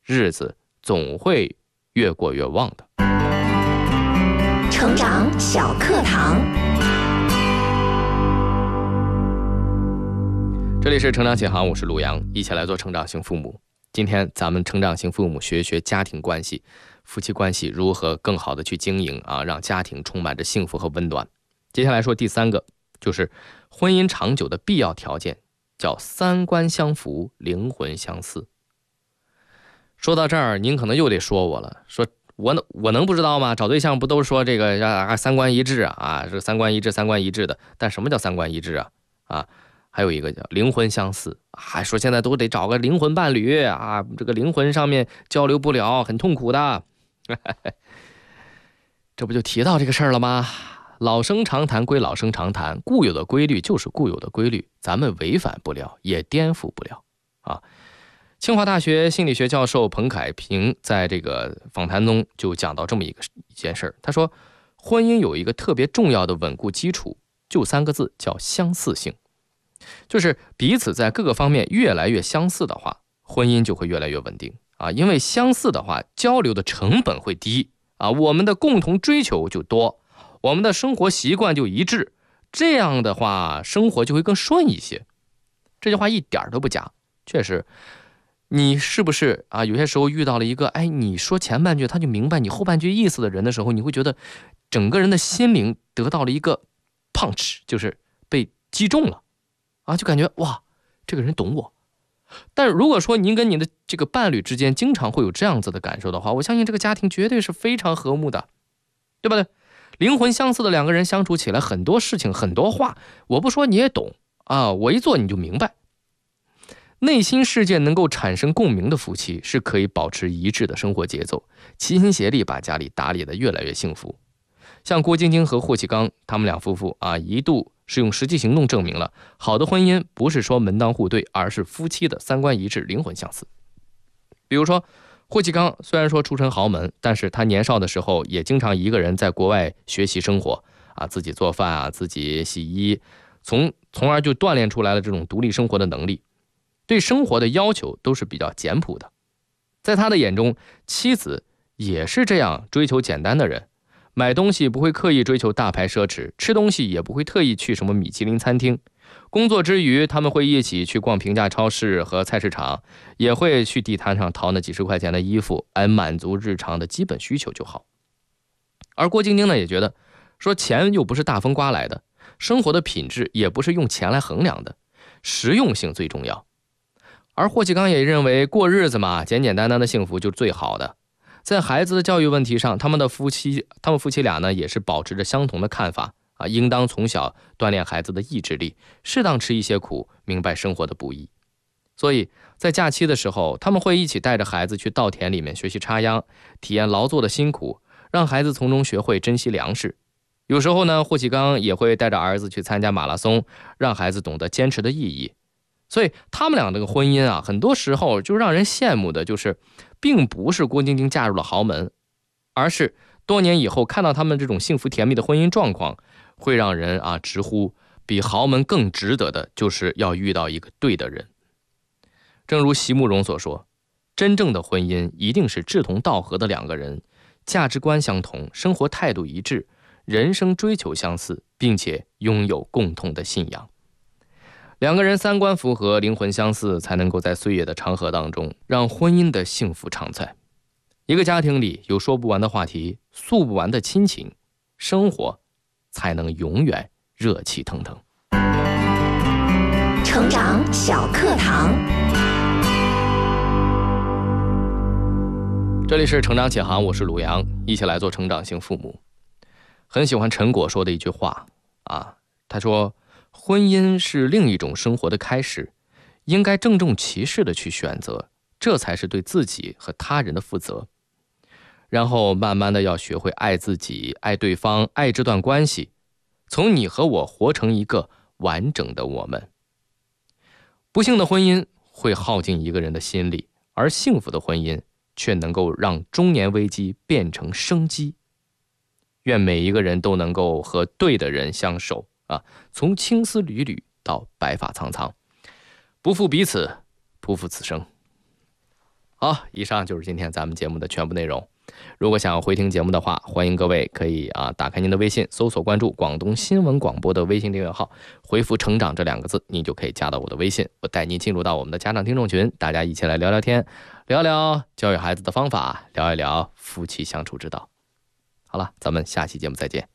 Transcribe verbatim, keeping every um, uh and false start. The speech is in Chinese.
日子总会越过越旺的。 成长小课堂， 这里是成长启航，我是陆阳，一起来做成长型父母。今天咱们成长型父母学学家庭关系，夫妻关系如何更好的去经营啊，让家庭充满着幸福和温暖。接下来说第三个，就是婚姻长久的必要条件，叫三观相符，灵魂相似。说到这儿，您可能又得说我了，说我能我能不知道吗？找对象不都说这个啊三观一致啊啊，这三观一致三观一致的，但什么叫三观一致啊啊？还有一个叫灵魂相似，还说现在都得找个灵魂伴侣啊，这个灵魂上面交流不了，很痛苦的。这不就提到这个事儿了吗？老生常谈归老生常谈，固有的规律就是固有的规律，咱们违反不了，也颠覆不了啊。清华大学心理学教授彭凯平在这个访谈中就讲到这么一个一件事儿，他说，婚姻有一个特别重要的稳固基础，就三个字，叫相似性。就是彼此在各个方面越来越相似的话，婚姻就会越来越稳定啊。因为相似的话，交流的成本会低啊，我们的共同追求就多，我们的生活习惯就一致，这样的话生活就会更顺一些。这句话一点都不假，确实，你是不是啊？有些时候遇到了一个，哎，你说前半句他就明白你后半句意思的人的时候，你会觉得整个人的心灵得到了一个 punch， 就是被击中了。啊，就感觉哇，这个人懂我。但如果说您跟你的这个伴侣之间经常会有这样子的感受的话，我相信这个家庭绝对是非常和睦的，对不对？灵魂相似的两个人相处起来，很多事情很多话，我不说你也懂啊，我一做你就明白。内心世界能够产生共鸣的夫妻，是可以保持一致的生活节奏，齐心协力把家里打理得越来越幸福。像郭晶晶和霍启刚他们两夫妇啊，一度是用实际行动证明了好的婚姻不是说门当户对，而是夫妻的三观一致，灵魂相似。比如说霍启刚虽然说出身豪门，但是他年少的时候也经常一个人在国外学习生活啊，自己做饭啊，自己洗衣，从从而就锻炼出来了这种独立生活的能力，对生活的要求都是比较简朴的。在他的眼中，妻子也是这样追求简单的人，买东西不会刻意追求大牌奢侈，吃东西也不会特意去什么米其林餐厅。工作之余，他们会一起去逛平价超市和菜市场，也会去地摊上淘那几十块钱的衣服，来满足日常的基本需求就好。而郭晶晶呢，也觉得说钱又不是大风刮来的，生活的品质也不是用钱来衡量的，实用性最重要。而霍启刚也认为过日子嘛，简简单单的幸福就是最好的。在孩子的教育问题上，他们的夫妻他们夫妻俩呢也是保持着相同的看法啊，应当从小锻炼孩子的意志力，适当吃一些苦，明白生活的不易。所以在假期的时候，他们会一起带着孩子去稻田里面学习插秧，体验劳作的辛苦，让孩子从中学会珍惜粮食。有时候呢，霍启刚也会带着儿子去参加马拉松，让孩子懂得坚持的意义。所以他们俩这个婚姻啊，很多时候就让人羡慕的就是并不是郭晶晶嫁入了豪门，而是多年以后看到他们这种幸福甜蜜的婚姻状况，会让人啊直呼比豪门更值得的就是要遇到一个对的人。正如席慕容所说，真正的婚姻一定是志同道合的两个人，价值观相同，生活态度一致，人生追求相似，并且拥有共同的信仰。两个人三观符合，灵魂相似，才能够在岁月的长河当中让婚姻的幸福常在。一个家庭里有说不完的话题，诉不完的亲情，生活才能永远热气腾腾。 成长小课堂， 这里是成长启航，我是鲁阳，一起来做成长型父母。很喜欢陈果说的一句话啊，他说婚姻是另一种生活的开始，应该郑重其事地去选择，这才是对自己和他人的负责。然后慢慢的要学会爱自己，爱对方，爱这段关系，从你和我活成一个完整的我们。不幸的婚姻会耗尽一个人的心力，而幸福的婚姻却能够让中年危机变成生机。愿每一个人都能够和对的人相守啊，从青丝缕缕到白发苍苍，不负彼此，不负此生。 好，以上就是今天咱们节目的全部内容。如果想要回听节目的话，欢迎各位可以啊打开您的微信，搜索关注广东新闻广播的微信订阅号，回复成长这两个字，您就可以加到我的微信，我带您进入到我们的家长听众群，大家一起来聊聊天，聊聊教育孩子的方法，聊一聊夫妻相处之道。好了，咱们下期节目再见。